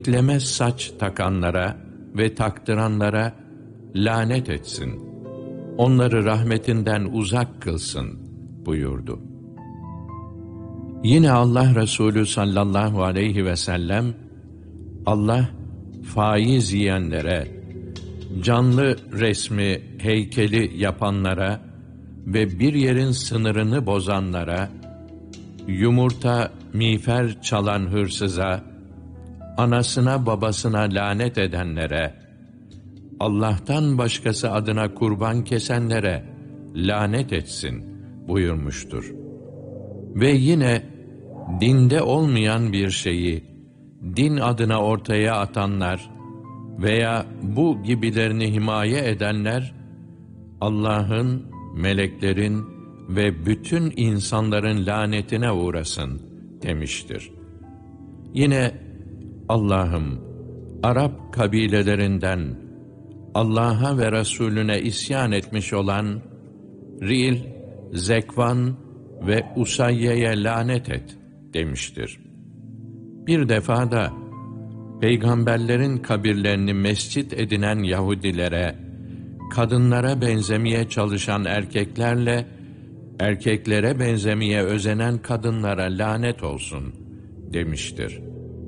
Ekleme saç takanlara ve taktıranlara lanet etsin. Onları rahmetinden uzak kılsın buyurdu. Yine Allah Resulü sallallahu aleyhi ve sellem, Allah faiz yiyenlere, canlı resmi, heykeli yapanlara ve bir yerin sınırını bozanlara, yumurta, miğfer çalan hırsıza, anasına babasına lanet edenlere, Allah'tan başkası adına kurban kesenlere lanet etsin buyurmuştur. Ve yine dinde olmayan bir şeyi din adına ortaya atanlar veya bu gibilerini himaye edenler, Allah'ın, meleklerin ve bütün insanların lanetine uğrasın demiştir. Yine Allah'ım, Arap kabilelerinden Allah'a ve Resulüne isyan etmiş olan Ril, Zekvan ve Usayye'ye lanet et demiştir. Bir defada peygamberlerin kabirlerini mescit edinen Yahudilere, kadınlara benzemeye çalışan erkeklerle erkeklere benzemeye özenen kadınlara lanet olsun demiştir.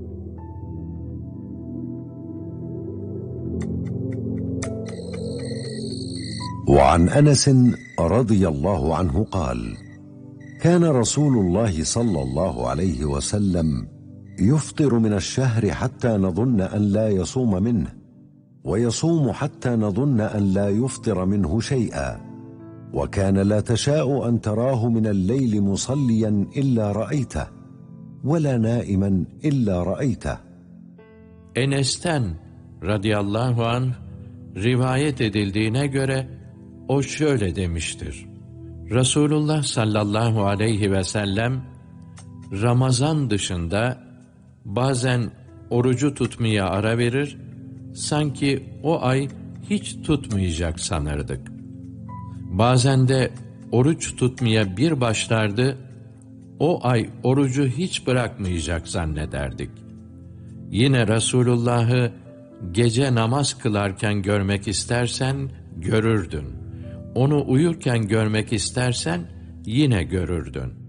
وعن أنس رضي الله عنه قال: كان رسول الله صلى الله عليه وسلم يفطر من الشهر حتى نظن أن لا يصوم منه، ويصوم حتى نظن أن لا يفطر منه شيئا، وكان لا تشاء أن تراه من الليل مصليا إلا رأيته، ولا نائما إلا رأيته. Enes'ten radıyallahu anh rivayet edildiğine göre o şöyle demiştir: Resulullah sallallahu aleyhi ve sellem Ramazan dışında bazen orucu tutmaya ara verir, sanki o ay hiç tutmayacak sanırdık. Bazen de oruç tutmaya bir başlardı, o ay orucu hiç bırakmayacak zannederdik. Yine Resulullah'ı gece namaz kılarken görmek istersen görürdün. Onu uyurken görmek istersen yine görürdün.